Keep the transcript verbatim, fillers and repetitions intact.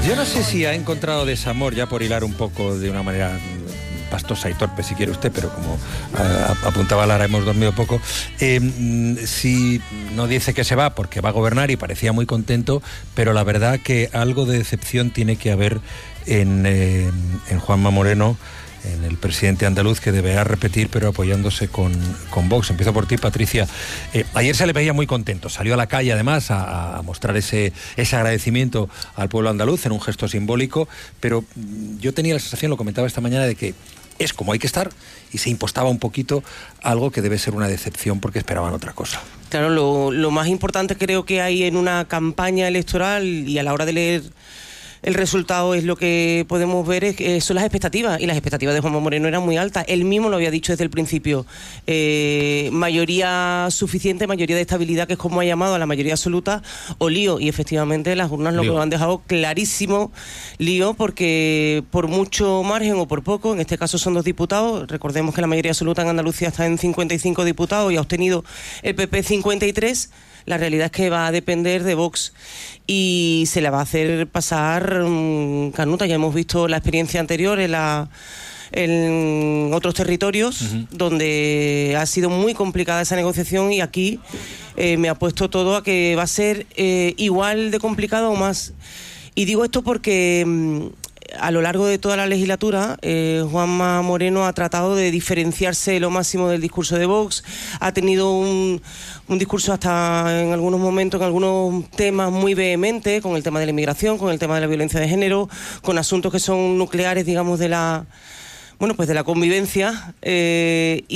Yo no sé si ha encontrado desamor, ya por hilar un poco de una manera pastosa y torpe, si quiere usted, pero como a, a, apuntaba Lara, hemos dormido poco. Eh, si no dice que se va porque va a gobernar y parecía muy contento, pero la verdad que algo de decepción tiene que haber en, eh, en Juanma Moreno, en el presidente andaluz, que deberá repetir, pero apoyándose con, con Vox. Empiezo por ti, Patricia. Eh, ayer se le veía muy contento, salió a la calle además a, a mostrar ese, ese agradecimiento al pueblo andaluz en un gesto simbólico, pero yo tenía la sensación, lo comentaba esta mañana, de que es como hay que estar, y se impostaba un poquito algo que debe ser una decepción porque esperaban otra cosa. Claro, lo, lo más importante creo que hay en una campaña electoral y a la hora de leer el resultado es lo que podemos ver, es que son las expectativas, y las expectativas de Juanma Moreno eran muy altas. Él mismo lo había dicho desde el principio. Eh, mayoría suficiente, mayoría de estabilidad, que es como ha llamado a la mayoría absoluta, o lío. Y efectivamente las urnas lío. Lo que han dejado clarísimo, lío, porque por mucho margen o por poco, en este caso son dos diputados, recordemos que la mayoría absoluta en Andalucía está en cincuenta y cinco diputados y ha obtenido el P P cincuenta y tres. La realidad es que va a depender de Vox y se la va a hacer pasar um, canuta. Ya hemos visto la experiencia anterior en, la, en otros territorios, uh-huh, donde ha sido muy complicada esa negociación, y aquí eh, me ha puesto todo a que va a ser eh, igual de complicado o más. Y digo esto porque um, a lo largo de toda la legislatura, eh, Juanma Moreno ha tratado de diferenciarse lo máximo del discurso de Vox. Ha tenido un, un discurso hasta en algunos momentos, en algunos temas muy vehemente, con el tema de la inmigración, con el tema de la violencia de género, con asuntos que son nucleares, digamos, de la, bueno, pues de la convivencia. Eh, y